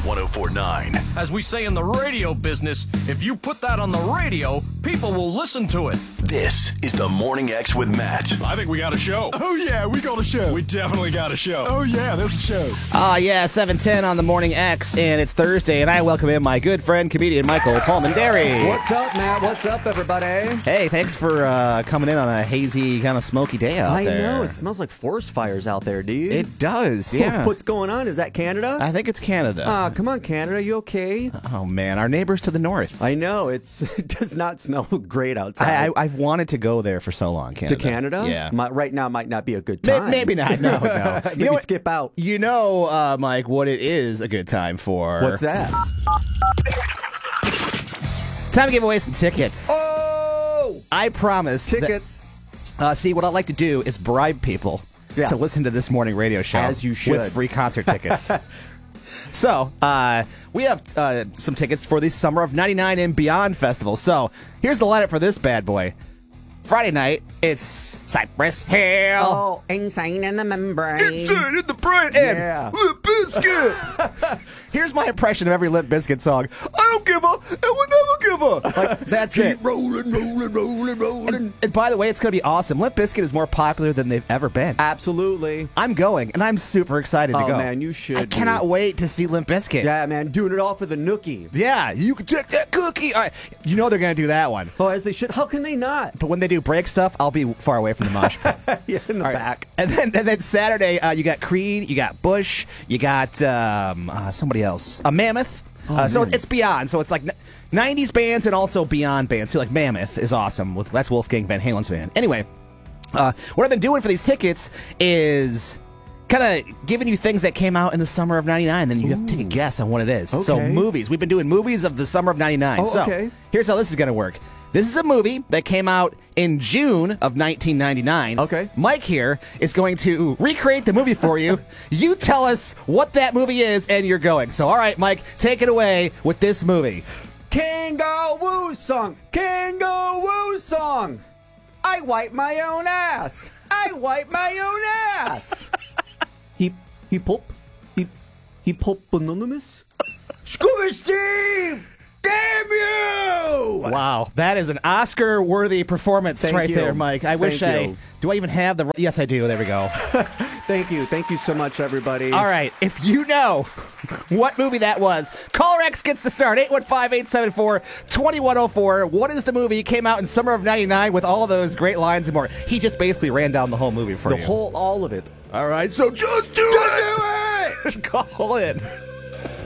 1049. As we say in the radio business, if you put that on the radio, people will listen to it. This is the Morning X with Matt. I think we got a show. Oh, yeah, we got a show. We definitely got a show. Oh, yeah, there's a show. Yeah, 7:10 on the Morning X, and it's Thursday, and I welcome in my good friend, comedian Michael Palmendary. What's up, Matt? What's up, everybody? Hey, thanks for coming in on a hazy, kind of smoky day out there. I know, it smells like forest fires out there, dude. It does, yeah. What's going on? Is that Canada? I think it's Canada. Come on, Canada, you okay? Oh, man, our neighbors to the north. I know, it does not smell great outside. I've wanted to go there for so long, Canada. To Canada? Yeah. Right now might not be a good time. Maybe not, no. Maybe skip out. You know, Mike, what it is a good time for. What's that? Time to give away some tickets. Oh! I promise. Tickets. See, what I like to do is bribe people to listen to this morning radio show. As you should. With free concert tickets. So, we have some tickets for the Summer of 99 and Beyond Festival. So, here's the lineup for this bad boy. Friday night, it's Cypress Hill. Oh, Insane in the Membrane. Insane in the Brain. And Yeah. Limp Bizkit. Here's my impression of every Limp Bizkit song. I don't give a, and we never give a. Like, that's it. Rolling. And by the way, it's going to be awesome. Limp Bizkit is more popular than they've ever been. Absolutely. I'm going, and I'm super excited to go. Oh, man, you should. I cannot wait to see Limp Bizkit. Yeah, man, doing it all for the nookie. Yeah, you can take that cookie. All right. You know they're going to do that one. Oh, as they should. How can they not? But when they do break stuff, I'll be far away from the mosh pit. Yeah, in the back. And then Saturday, you got Creed, you got Bush, you got somebody else, a Mammoth. So it's Beyond. So it's like 90s bands and also Beyond bands. So like Mammoth is awesome. That's Wolfgang Van Halen's band. Anyway, what I've been doing for these tickets is kind of giving you things that came out in the summer of 99, then you have to take a guess on what it is. Okay. So movies. We've been doing movies of the summer of 99. Oh, so okay. Here's how this is going to work. This is a movie that came out in June of 1999. Okay. Mike here is going to recreate the movie for you. You tell us what that movie is, and you're going. So, all right, Mike, take it away with this movie. Kangaroo song. Kangaroo song. I wipe my own ass. I wipe my own ass. He pop anonymous. Scuba Steve. Damn you! Wow, that is an Oscar-worthy performance Thank you. there, Mike. I wish do I even have the... Yes, I do. There we go. Thank you. Thank you so much, everybody. All right, if you know what movie that was, Caller X gets to start. 815-874-2104. What is the movie? It came out in summer of 99 with all those great lines and more. He just basically ran down the whole movie for you. All of it. All right, so just do it! Call in.